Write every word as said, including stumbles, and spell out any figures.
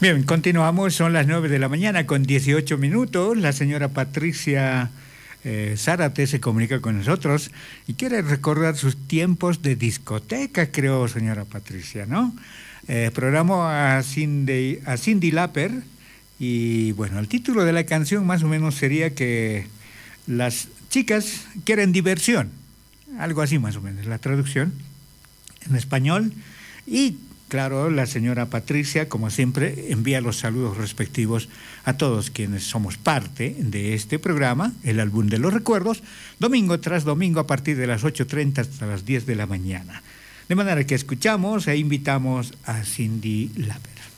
Bien, continuamos, son las nueve de la mañana con dieciocho minutos. La señora Patricia eh, Zárate se comunica con nosotros y quiere recordar sus tiempos de discoteca, creo, señora Patricia, ¿no? Eh, programa a Cindy, a Cyndi Lauper y, bueno, el título de la canción más o menos sería que las chicas quieren diversión, algo así más o menos, la traducción en español. Y claro, la señora Patricia, como siempre, envía los saludos respectivos a todos quienes somos parte de este programa, el álbum de los recuerdos, domingo tras domingo a partir de las ocho treinta hasta las diez de la mañana. De manera que escuchamos e invitamos a Cyndi Lauper.